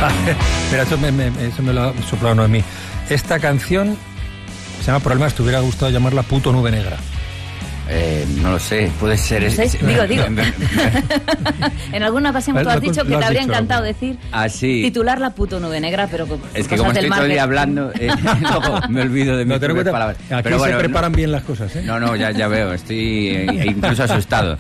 Pero eso me lo ha soplado no a mí. Esta canción se llama Problemas, te hubiera gustado llamarla Puto Nube Negra. No lo sé, puede ser. Digo. En alguna ocasión tú has dicho que te habría encantado decir titularla Puto Nube Negra, pero es que como estoy todo el día hablando, luego me olvido de mis palabras. Aquí pero se preparan bien las cosas, ¿eh? No, ya veo, estoy incluso asustado.